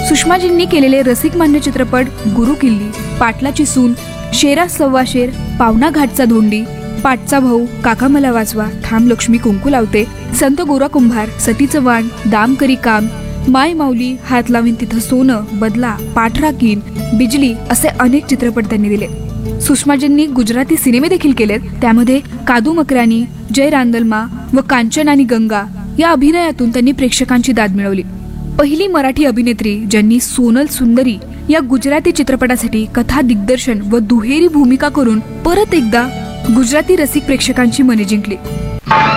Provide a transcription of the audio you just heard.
सुषमाजींनी केलेले रसिकमान्य चित्रपट गुरु किल्ली, पाटलाची सून, शेरा सव्वा शेर, पावना घाटचा धोंडी, पाटचा भाऊ, काका मला वाचवा, थांब लक्ष्मी कुंकू लावते, संत गोरा कुंभार, सतीचं वाण, दाम करी काम, माय माऊली, हात लावीन तिथं सोनं, बदला, पाठराखीन, बिजली असे अनेक चित्रपट त्यांनी दिले. सुषमाजींनी गुजराती सिनेमे देखील केलेत. त्यामध्ये कादू मकरानी, जय रांदलमा व कांचन आणि गंगा या अभिनयातून त्यांनी प्रेक्षकांची दाद मिळवली. पहिली मराठी अभिनेत्री ज्यांनी सोनल सुंदरी या गुजराती चित्रपटासाठी कथा दिग्दर्शन व दुहेरी भूमिका करून परत एकदा गुजराती रसिक प्रेक्षकांची मने जिंकली.